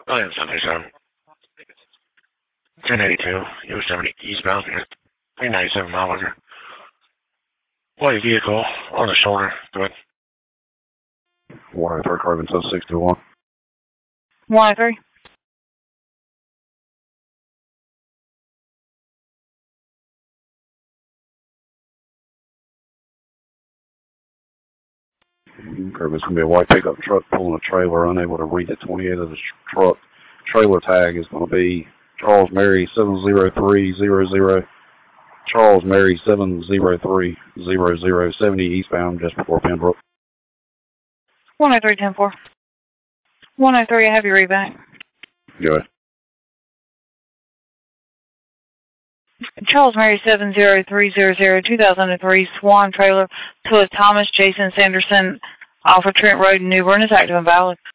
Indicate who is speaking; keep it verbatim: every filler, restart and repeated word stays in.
Speaker 1: I am Sunday, sir. ten eighty-two, U S seventy eastbound here. three ninety-seven mile under. White vehicle on the shoulder. Go ahead.
Speaker 2: one oh three Craven seven sixty-one.
Speaker 3: one oh three.
Speaker 2: Craven's going to be a white pickup truck pulling a trailer, unable to read the twenty-eight of the truck. Trailer tag is going to be Charles Mary seven zero three zero zero. Charles Mary seven zero three zero zero, seventy eastbound just before Pembroke.
Speaker 3: one oh three ten four. one oh three, I have your read back.
Speaker 2: Go ahead.
Speaker 3: Charles Mary seven zero three zero zero, two thousand three Swan trailer to a Thomas Jason Sanderson off of Trent Road in New Bern is active and valid.